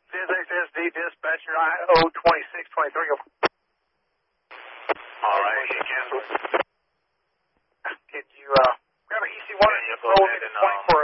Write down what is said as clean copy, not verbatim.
SSD dispatcher IO 2623. All right, you cancel. Could you grab an EC1 and roll into 24